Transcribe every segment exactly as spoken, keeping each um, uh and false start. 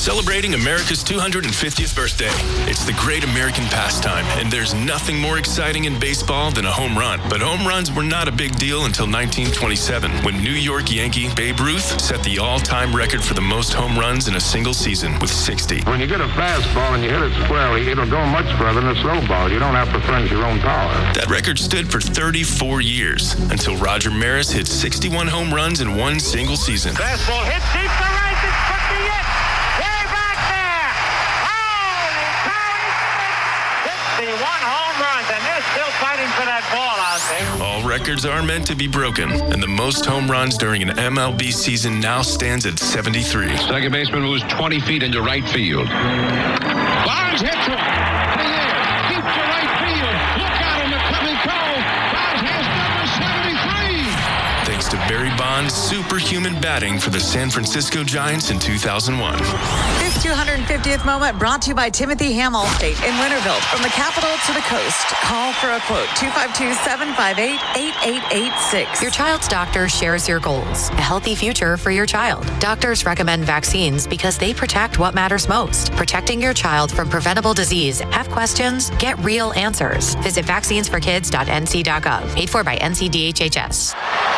celebrating America's two hundred fiftieth birthday. It's the great American pastime, and there's nothing more exciting in baseball than a home run. But home runs were not a big deal until nineteen twenty-seven, when New York Yankee Babe Ruth set the all-time record for the most home runs in a single season with sixty. When you get a fastball and you hit it squarely, it'll go much further than a slow ball. You don't have to furnish your own power. That record stood for thirty-four years, until Roger Maris hit sixty-one home runs in one single season. Fastball hit deep to right. It's quickly hit. Way back there. Holy cow! sixty-one home runs, and they're still fighting for that ball out there. All records are meant to be broken, and the most home runs during an M L B season now stands at seventy-three. Second baseman moves twenty feet into right field. Bonds hits one. Deep to right field. Look out in the coming call. Bonds has number seventy-three. Thanks to Barry Bonds' superhuman batting for the San Francisco Giants in two thousand one. This two hundred fiftieth moment brought to you by Timothy Hamill State in Winterville. From the capital to the coast, call for a quote two five two, seven five eight, eight eight eight six. Your child's doctor shares your goals. A healthy future for your child. Doctors recommend vaccines because they protect what matters most. Protecting your child from preventable disease. Have questions? Get real answers. Visit vaccines for kids dot n c dot gov. Paid for by N C D H H S.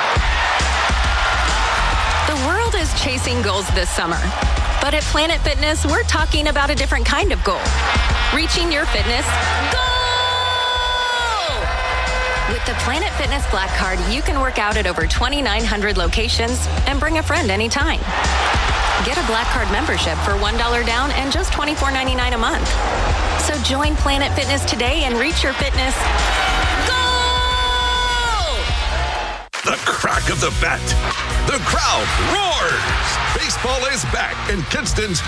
The world is chasing goals this summer. But at Planet Fitness, we're talking about a different kind of goal. Reaching your fitness goal! With the Planet Fitness Black Card, you can work out at over twenty-nine hundred locations and bring a friend anytime. Get a Black Card membership for one dollar down and just twenty-four ninety-nine a month. So join Planet Fitness today and reach your fitness goal! The crack of the bat. The crowd roars. Baseball is back, and Kinston's